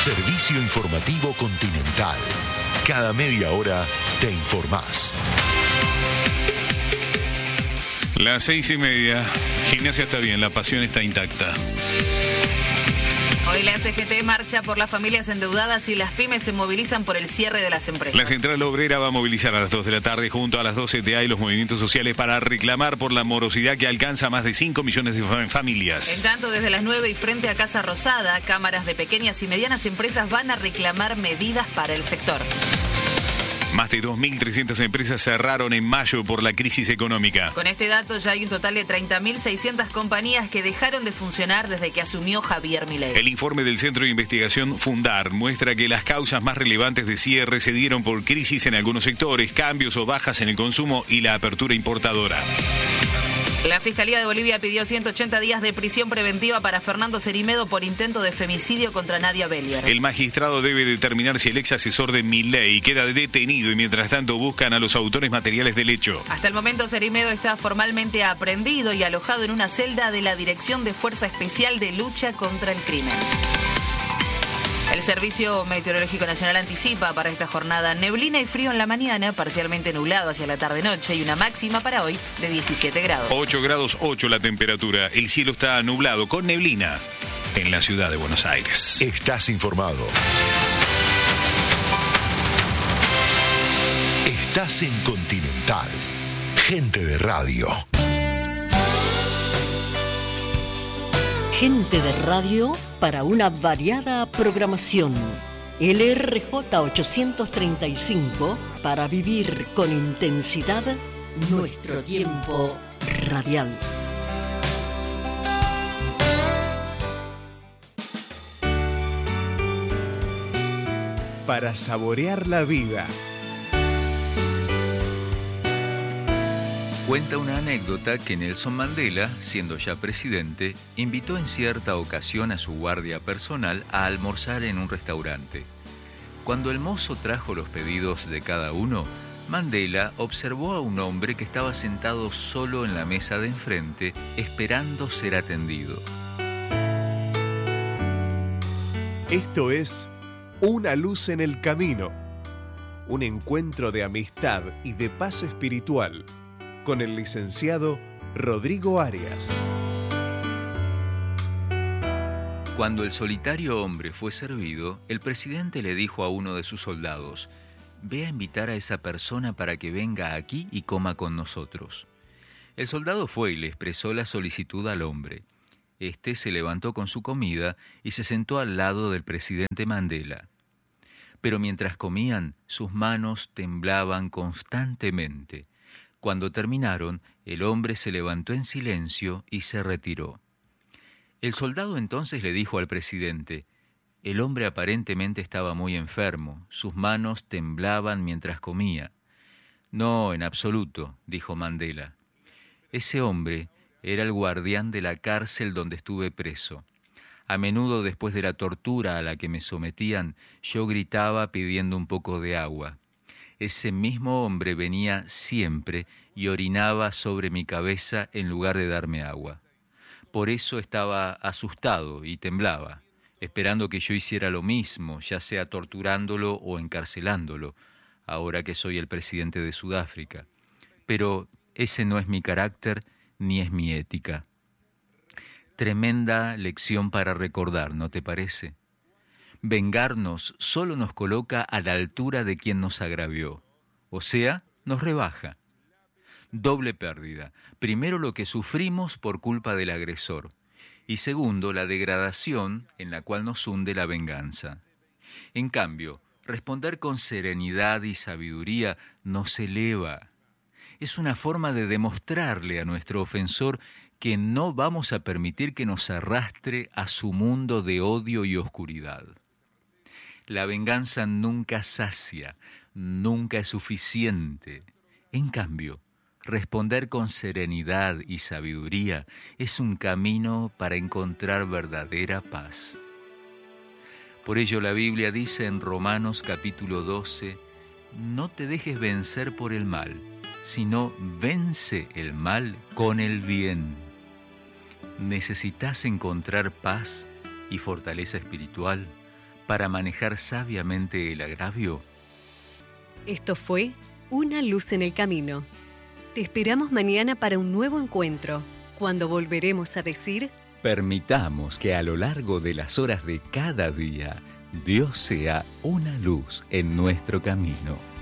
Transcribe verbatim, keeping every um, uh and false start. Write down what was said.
Servicio Informativo Continental. Cada media hora te informás. Las seis y media. Gimnasia está bien, la pasión está intacta. Hoy la C G T marcha por las familias endeudadas y las pymes se movilizan por el cierre de las empresas. La Central Obrera va a movilizar a las dos de la tarde junto a las doce T A y los movimientos sociales para reclamar por la morosidad que alcanza a más de cinco millones de familias. En tanto, desde las nueve y frente a Casa Rosada, cámaras de pequeñas y medianas empresas van a reclamar medidas para el sector. Más de dos mil trescientas empresas cerraron en mayo por la crisis económica. Con este dato ya hay un total de treinta mil seiscientas compañías que dejaron de funcionar desde que asumió Javier Milei. El informe del Centro de Investigación Fundar muestra que las causas más relevantes de cierre se dieron por crisis en algunos sectores, cambios o bajas en el consumo y la apertura importadora. La Fiscalía de Bolivia pidió ciento ochenta días de prisión preventiva para Fernando Cerimedo por intento de femicidio contra Nadia Bellier. El magistrado debe determinar si el ex asesor de Milei queda detenido y mientras tanto buscan a los autores materiales del hecho. Hasta el momento Cerimedo está formalmente aprehendido y alojado en una celda de la Dirección de Fuerza Especial de Lucha contra el Crimen. El Servicio Meteorológico Nacional anticipa para esta jornada neblina y frío en la mañana, parcialmente nublado hacia la tarde-noche y una máxima para hoy de diecisiete grados. ocho grados ocho la temperatura. El cielo está nublado con neblina en la ciudad de Buenos Aires. Estás informado. Estás en Continental. Gente de radio. Gente de radio para una variada programación. L R J ochocientos treinta y cinco para vivir con intensidad nuestro tiempo radial. Para saborear la vida. Cuenta una anécdota que Nelson Mandela, siendo ya presidente, invitó en cierta ocasión a su guardia personal a almorzar en un restaurante. Cuando el mozo trajo los pedidos de cada uno, Mandela observó a un hombre que estaba sentado solo en la mesa de enfrente, esperando ser atendido. Esto es Una luz en el camino, un encuentro de amistad y de paz espiritual con el licenciado Rodrigo Arias. Cuando el solitario hombre fue servido, el presidente le dijo a uno de sus soldados: «Ve a invitar a esa persona para que venga aquí y coma con nosotros». El soldado fue y le expresó la solicitud al hombre. Este se levantó con su comida y se sentó al lado del presidente Mandela. Pero mientras comían, sus manos temblaban constantemente. Cuando terminaron, el hombre se levantó en silencio y se retiró. El soldado entonces le dijo al presidente: «El hombre aparentemente estaba muy enfermo, sus manos temblaban mientras comía». «No, en absoluto», dijo Mandela. «Ese hombre era el guardián de la cárcel donde estuve preso. A menudo, después de la tortura a la que me sometían, yo gritaba pidiendo un poco de agua. Ese mismo hombre venía siempre y orinaba sobre mi cabeza en lugar de darme agua. Por eso estaba asustado y temblaba, esperando que yo hiciera lo mismo, ya sea torturándolo o encarcelándolo, ahora que soy el presidente de Sudáfrica. Pero ese no es mi carácter ni es mi ética». Tremenda lección para recordar, ¿no te parece? Vengarnos solo nos coloca a la altura de quien nos agravió, o sea, nos rebaja. Doble pérdida. Primero, lo que sufrimos por culpa del agresor, y segundo, la degradación en la cual nos hunde la venganza. En cambio, responder con serenidad y sabiduría nos eleva. Es una forma de demostrarle a nuestro ofensor que no vamos a permitir que nos arrastre a su mundo de odio y oscuridad. La venganza nunca sacia, nunca es suficiente. En cambio, responder con serenidad y sabiduría es un camino para encontrar verdadera paz. Por ello la Biblia dice en Romanos capítulo doce: «No te dejes vencer por el mal, sino vence el mal con el bien». ¿Necesitas encontrar paz y fortaleza espiritual? para manejar sabiamente el agravio? Esto fue Una luz en el camino. Te esperamos mañana para un nuevo encuentro, cuando volveremos a decir: permitamos que a lo largo de las horas de cada día, Dios sea una luz en nuestro camino.